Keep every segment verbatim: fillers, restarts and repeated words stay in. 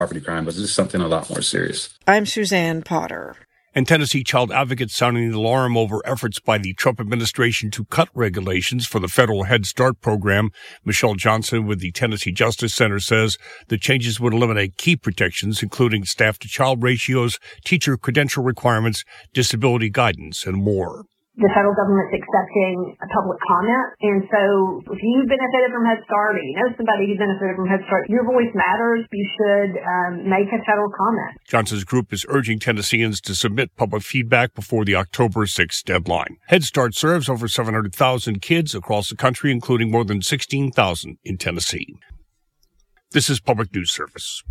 property crime, but it's something a lot more serious. I'm Suzanne Potter. And Tennessee child advocates sounding the alarm over efforts by the Trump administration to cut regulations for the federal Head Start program. Michelle Johnson with the Tennessee Justice Center says the changes would eliminate key protections, including staff-to-child ratios, teacher credential requirements, disability guidance, and more. The federal government's accepting a public comment. And so if you benefited from Head Start or you know somebody who benefited from Head Start, your voice matters. You should um, make a federal comment. Johnson's group is urging Tennesseans to submit public feedback before the October sixth deadline. Head Start serves over seven hundred thousand kids across the country, including more than sixteen thousand in Tennessee. This is Public News Service.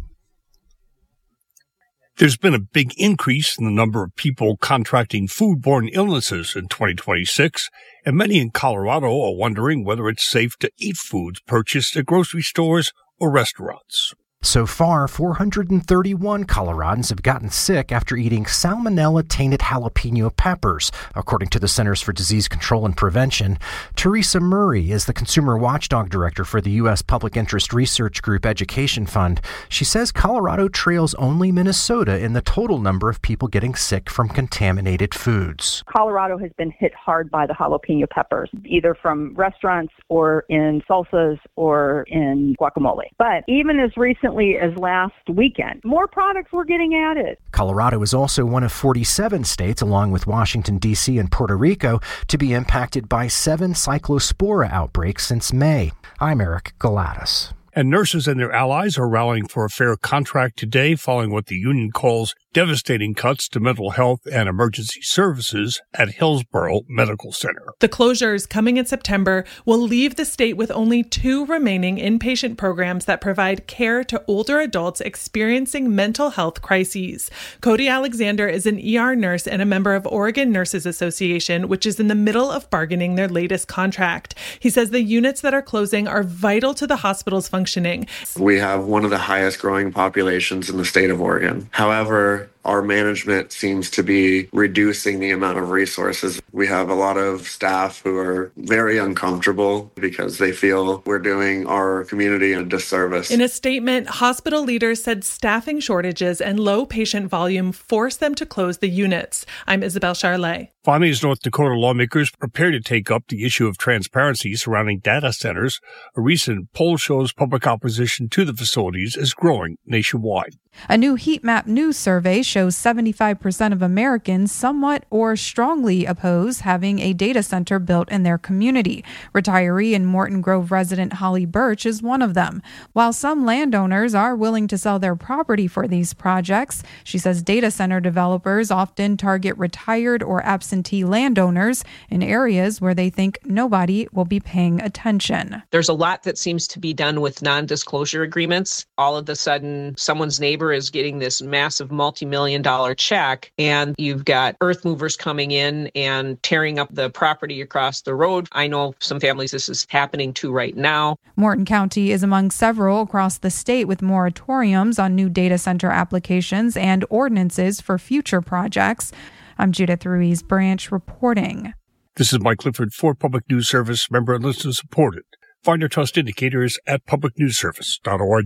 There's been a big increase in the number of people contracting foodborne illnesses in twenty twenty-six, and many in Colorado are wondering whether it's safe to eat foods purchased at grocery stores or restaurants. So far, four hundred thirty-one Coloradans have gotten sick after eating salmonella-tainted jalapeno peppers, according to the Centers for Disease Control and Prevention. Teresa Murray is the Consumer Watchdog Director for the U S Public Interest Research Group Education Fund. She says Colorado trails only Minnesota in the total number of people getting sick from contaminated foods. Colorado has been hit hard by the jalapeno peppers, either from restaurants or in salsas or in guacamole. But even as recently as last weekend, more products were getting added. Colorado is also one of forty-seven states, along with Washington, D C and Puerto Rico, to be impacted by seven cyclospora outbreaks since May. I'm Eric Galatas. And nurses and their allies are rallying for a fair contract today following what the union calls devastating cuts to mental health and emergency services at Hillsborough Medical Center. The closures coming in September will leave the state with only two remaining inpatient programs that provide care to older adults experiencing mental health crises. Cody Alexander is an E R nurse and a member of Oregon Nurses Association, which is in the middle of bargaining their latest contract. He says the units that are closing are vital to the hospital's functioning. We have one of the highest growing populations in the state of Oregon. However, our management seems to be reducing the amount of resources. We have a lot of staff who are very uncomfortable because they feel we're doing our community a disservice. In a statement, hospital leaders said staffing shortages and low patient volume forced them to close the units. I'm Isabel Charlet. Finally, as North Dakota lawmakers prepare to take up the issue of transparency surrounding data centers, a recent poll shows public opposition to the facilities is growing nationwide. A new Heat Map News survey shows seventy-five percent of Americans somewhat or strongly oppose having a data center built in their community. Retiree and Morton Grove resident Holly Birch is one of them. While some landowners are willing to sell their property for these projects, she says data center developers often target retired or absentee landowners in areas where they think nobody will be paying attention. There's a lot that seems to be done with non-disclosure agreements. All of a sudden, someone's neighbor is getting this massive multi-million dollar check, and you've got earth movers coming in and tearing up the property across the road. I know some families this is happening to right now. Morton County is among several across the state with moratoriums on new data center applications and ordinances for future projects. I'm Judith Ruiz Branch reporting. This is Mike Clifford for Public News Service, member and listener supported. Find our trust indicators at public news service dot org.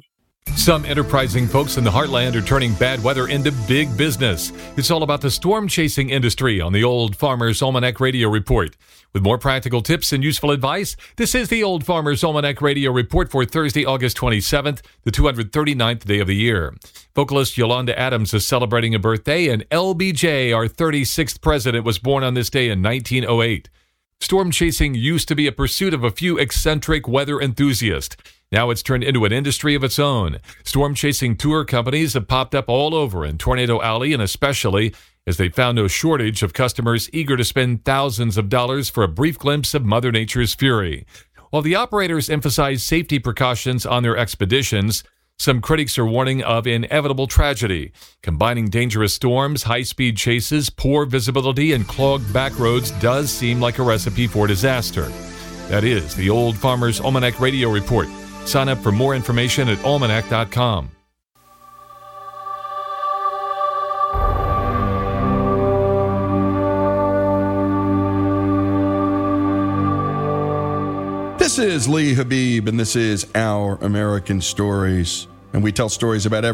Some enterprising folks in the heartland are turning bad weather into big business. It's all about the storm chasing industry on the Old Farmer's Almanac Radio Report. With more practical tips and useful advice, this is the Old Farmer's Almanac Radio Report for Thursday, August twenty-seventh, the two hundred thirty-ninth day of the year. Vocalist Yolanda Adams is celebrating a birthday, and L B J, our thirty-sixth president, was born on this day in nineteen oh eight. Storm chasing used to be a pursuit of a few eccentric weather enthusiasts. Now it's turned into an industry of its own. Storm chasing tour companies have popped up all over in Tornado Alley, and especially as they found no shortage of customers eager to spend thousands of dollars for a brief glimpse of Mother Nature's fury. While the operators emphasize safety precautions on their expeditions, some critics are warning of inevitable tragedy. Combining dangerous storms, high-speed chases, poor visibility, and clogged back roads does seem like a recipe for disaster. That is the Old Farmer's Almanac Radio Report. Sign up for more information at almanac dot com. This is Lee Habib, and this is Our American Stories. And we tell stories about every